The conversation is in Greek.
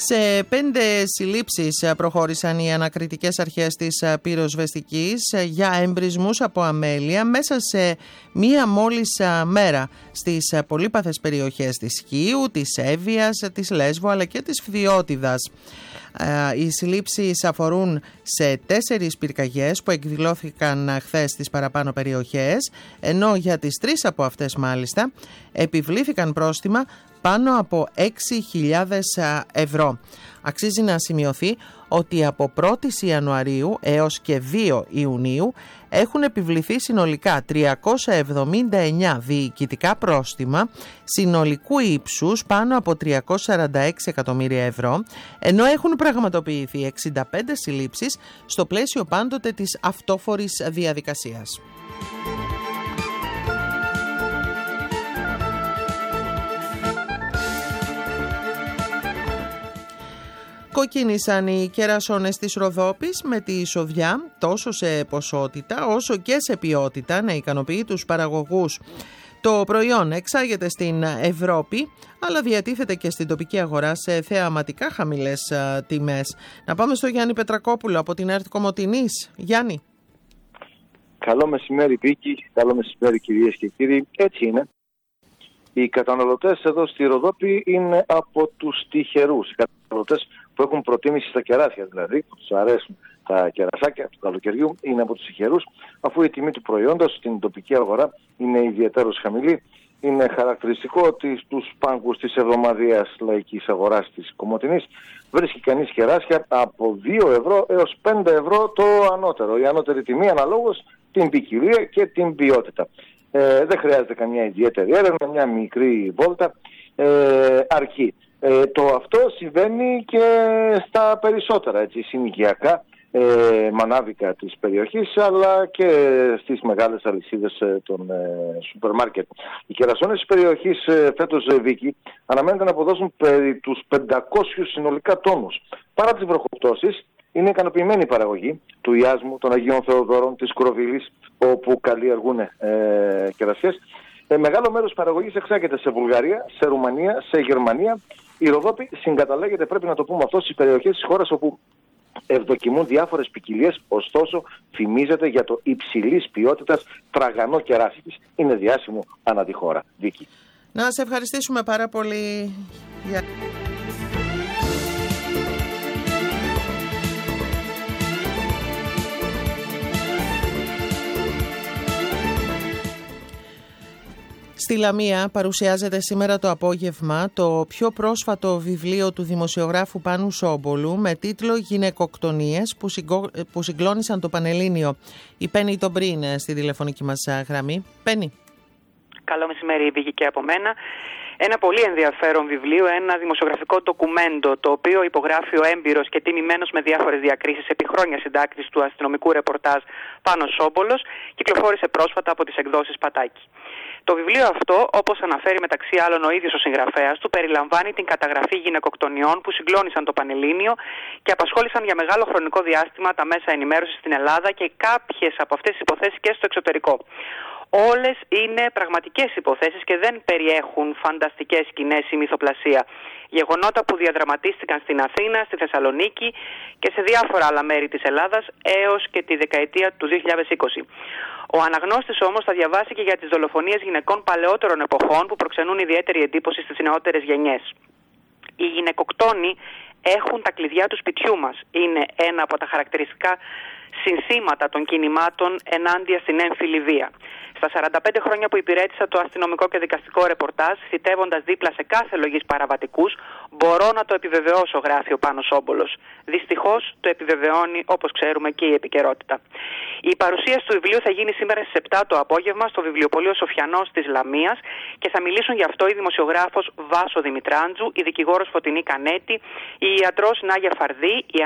Σε 5 συλλήψεις προχώρησαν οι ανακριτικές αρχές της πυροσβεστικής για εμπρισμούς από αμέλεια μέσα σε μία μόλις μέρα στις πολύπαθες περιοχές της Χίου, της Εύβοιας, της Λέσβου αλλά και της Φθιώτιδας. Οι συλλήψεις αφορούν σε 4 πυρκαγιές που εκδηλώθηκαν χθες στις παραπάνω περιοχές, ενώ για τις 3 από αυτές μάλιστα επιβλήθηκαν πρόστιμα πάνω από 6.000 ευρώ. Αξίζει να σημειωθεί ότι από 1η Ιανουαρίου έως και 2 Ιουνίου έχουν επιβληθεί συνολικά 379 διοικητικά πρόστιμα συνολικού ύψους πάνω από 346 εκατομμύρια ευρώ, ενώ έχουν πραγματοποιηθεί 65 συλλήψεις στο πλαίσιο πάντοτε της αυτόφορης διαδικασίας. Κοκκίνησαν οι κερασώνες της Ροδόπης με τη εισοδιά τόσο σε ποσότητα όσο και σε ποιότητα να ικανοποιεί τους παραγωγούς. Το προϊόν εξάγεται στην Ευρώπη αλλά διατίθεται και στην τοπική αγορά σε θεαματικά χαμηλές τιμές. Να πάμε στο Γιάννη Πετρακόπουλο από την ΕΡΤ Κομοτηνής. Γιάννη. Καλό μεσημέρι Βίκη, καλό μεσημέρι κυρίες και κύριοι. Έτσι είναι. Οι καταναλωτές εδώ στη Ροδόπη είναι από τους τυχερούς. Οι καταναλωτές που έχουν προτίμηση στα κεράσια, δηλαδή που τους αρέσουν τα κερασάκια του καλοκαιριού, είναι από τους τυχερούς, αφού η τιμή του προϊόντος στην τοπική αγορά είναι ιδιαίτερως χαμηλή. Είναι χαρακτηριστικό ότι στους πάγκους της εβδομαδιαίας λαϊκής αγοράς της Κομοτηνής βρίσκει κανείς κεράσια από 2 ευρώ έως 5 ευρώ το ανώτερο. Η ανώτερη τιμή αναλόγως την ποικιλία και την ποιότητα. Δεν χρειάζεται καμιά ιδιαίτερη έρευνα, μια μικρή βόλτα αρκεί. Το αυτό συμβαίνει και στα περισσότερα συνοικιακά μανάβικα της περιοχής, αλλά και στις μεγάλες αλυσίδες των σούπερ μάρκετ. Οι κερασώνες της περιοχής φέτος, Βίκη, αναμένεται να αποδώσουν περί τους 500 συνολικά τόνους. Παρά τις βροχοπτώσεις, είναι ικανοποιημένη η παραγωγή του Ιάσμου, των Αγίων Θεοδόρων, της Κροβίλης, όπου καλλιεργούν κερασιές. Μεγάλο μέρος της παραγωγής εξάγεται σε Βουλγαρία, σε Ρουμανία, σε Γερμανία. Η Ροδόπη συγκαταλέγεται, πρέπει να το πούμε αυτό, στις περιοχές της χώρας όπου ευδοκιμούν διάφορες ποικιλίες, ωστόσο φημίζεται για το υψηλής ποιότητας τραγανό κεράσι της. Είναι διάσημο ανά τη χώρα. Βίκη. Να σε ευχαριστήσουμε πάρα πολύ. Στη Λαμία παρουσιάζεται σήμερα το απόγευμα το πιο πρόσφατο βιβλίο του δημοσιογράφου Πάνου Σόμπολου με τίτλο «Γυναικοκτονίες που συγκλώνησαν το Πανελλήνιο». Η Πέννη Τομπρή είναι στη τηλεφωνική μας γραμμή. Πέννη. Καλό μεσημέρι, Βίκη, και από μένα. Ένα πολύ ενδιαφέρον βιβλίο, ένα δημοσιογραφικό ντοκουμέντο, το οποίο υπογράφει ο έμπειρος και τιμημένος με διάφορες διακρίσεις επί χρόνια συντάκτης του αστυνομικού ρεπορτάζ Πάνος Σόμπολος, κυκλοφόρησε πρόσφατα από τις εκδόσεις Πατάκη. Το βιβλίο αυτό, όπως αναφέρει μεταξύ άλλων ο ίδιος ο συγγραφέας του, περιλαμβάνει την καταγραφή γυναικοκτονιών που συγκλώνησαν το Πανελλήνιο και απασχόλησαν για μεγάλο χρονικό διάστημα τα μέσα ενημέρωσης στην Ελλάδα και κάποιες από αυτές τις υποθέσεις και στο εξωτερικό. Όλες είναι πραγματικές υποθέσεις και δεν περιέχουν φανταστικές σκηνές ή μυθοπλασία. Γεγονότα που διαδραματίστηκαν στην Αθήνα, στη Θεσσαλονίκη και σε διάφορα άλλα μέρη της Ελλάδας έως και τη δεκαετία του 2020. Ο αναγνώστης όμως θα διαβάσει και για τις δολοφονίες γυναικών παλαιότερων εποχών που προξενούν ιδιαίτερη εντύπωση στις νεότερες γενιές. Οι γυναικοκτόνοι έχουν τα κλειδιά του σπιτιού μας. Είναι ένα από τα χαρακτηριστικά συνθήματα των κινημάτων ενάντια στην έμφυλη βία. Στα 45 χρόνια που υπηρέτησα το αστυνομικό και δικαστικό ρεπορτάζ, θητεύοντας δίπλα σε κάθε λογής παραβατικούς, μπορώ να το επιβεβαιώσω, γράφει ο Πάνος Σόμπολος. Δυστυχώς το επιβεβαιώνει, όπως ξέρουμε, και η επικαιρότητα. Η παρουσίαση του βιβλίου θα γίνει σήμερα στις 7 το απόγευμα στο βιβλιοπωλείο Σοφιανός της Λαμίας και θα μιλήσουν γι' αυτό η δημοσιογράφος Βάσο Δημητράντζου, η δικηγόρος Φωτεινή Κανέτη, η ιατρός Νάγια Φαρδί, η